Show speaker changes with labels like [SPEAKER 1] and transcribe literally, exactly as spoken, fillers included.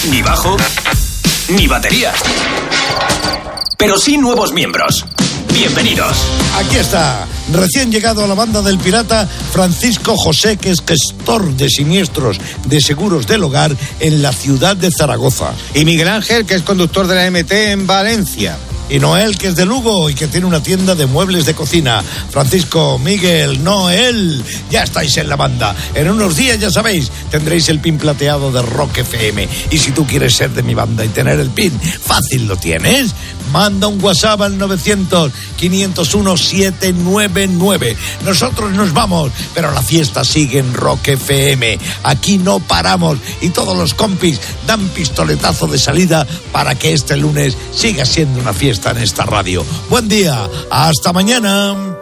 [SPEAKER 1] ni bajo, ni batería. Pero sí nuevos miembros. Bienvenidos.
[SPEAKER 2] Aquí está, recién llegado a la banda del pirata, Francisco José, que es gestor de siniestros de seguros del hogar en la ciudad de Zaragoza.
[SPEAKER 3] Y Miguel Ángel, que es conductor de la M T en Valencia.
[SPEAKER 2] Y Noel, que es de Lugo y que tiene una tienda de muebles de cocina. Francisco, Miguel, Noel, ya estáis en la banda. En unos días, ya sabéis, tendréis el pin plateado de Rock F M. Y si tú quieres ser de mi banda y tener el pin, fácil lo tienes. Manda un WhatsApp al novecientos, quinientos uno, setecientos noventa y nueve. Nosotros nos vamos, pero la fiesta sigue en Rock F M. Aquí no paramos y todos los compis dan pistoletazo de salida para que este lunes siga siendo una fiesta en esta radio. Buen día, hasta mañana.